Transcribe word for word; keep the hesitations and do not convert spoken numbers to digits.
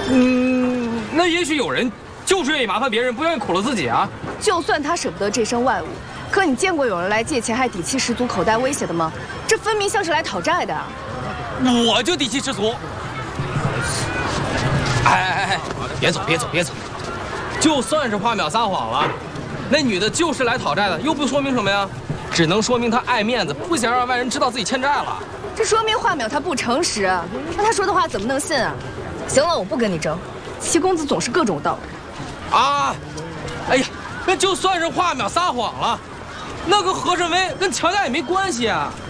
嗯，那也许有人就是愿意麻烦别人，不愿意苦了自己啊。 就算他舍不得这身外物，可你见过有人来借钱还底气十足、口袋威胁的吗？这分明像是来讨债的啊！ 我就底气十足。哎哎哎，别走别走别走！就算是花淼撒谎了，那女的就是来讨债的，又不说明什么呀？只能说明她爱面子，不想让外人知道自己欠债了。 这说明花淼她不诚实，那她说的话怎么能信啊？行了，我不跟你争，七公子总是各种道理。 啊！哎呀，那就算是花淼撒谎了，那跟和尚威跟乔家也没关系啊。